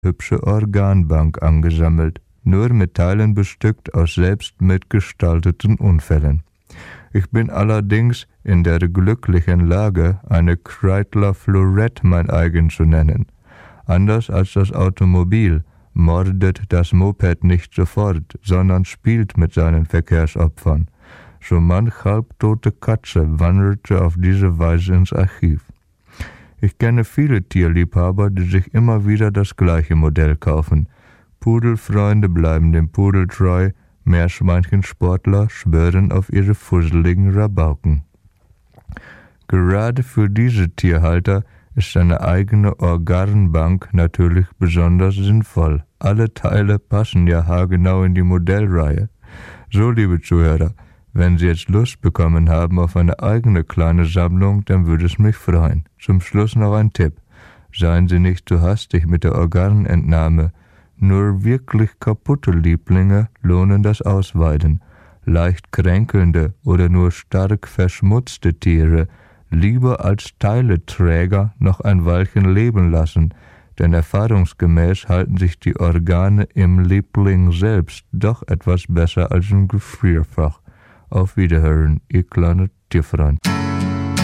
hübsche Organbank angesammelt, nur mit Teilen bestückt aus selbst mitgestalteten Unfällen. Ich bin allerdings in der glücklichen Lage, eine Kreidler Florette mein eigen zu nennen. Anders als das Automobil mordet das Moped nicht sofort, sondern spielt mit seinen Verkehrsopfern. So manch halbtote Katze wanderte auf diese Weise ins Archiv. Ich kenne viele Tierliebhaber, die sich immer wieder das gleiche Modell kaufen. Pudelfreunde bleiben dem Pudel treu, Meerschweinchensportler schwören auf ihre fusseligen Rabauken. Gerade für diese Tierhalter ist eine eigene Organbank natürlich besonders sinnvoll. Alle Teile passen ja haargenau in die Modellreihe. So, liebe Zuhörer, wenn Sie jetzt Lust bekommen haben auf eine eigene kleine Sammlung, dann würde es mich freuen. Zum Schluss noch ein Tipp. Seien Sie nicht zu hastig mit der Organentnahme. Nur wirklich kaputte Lieblinge lohnen das Ausweiden. Leicht kränkelnde oder nur stark verschmutzte Tiere lieber als Teileträger noch ein Weilchen leben lassen, denn erfahrungsgemäß halten sich die Organe im Liebling selbst doch etwas besser als im Gefrierfach. Auf Wiederhören, Ihr kleiner Tierfreund.